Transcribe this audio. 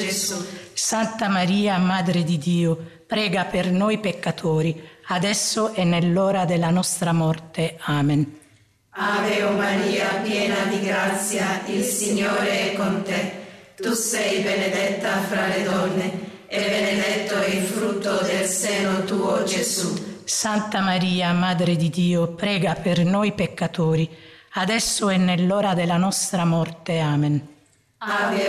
Gesù. Santa Maria, Madre di Dio, prega per noi peccatori, adesso e nell'ora della nostra morte. Amen. Ave Maria, piena di grazia, il Signore è con te. Tu sei benedetta fra le donne, e benedetto è il frutto del seno tuo, Gesù. Santa Maria, Madre di Dio, prega per noi peccatori, adesso e nell'ora della nostra morte. Amen. Ave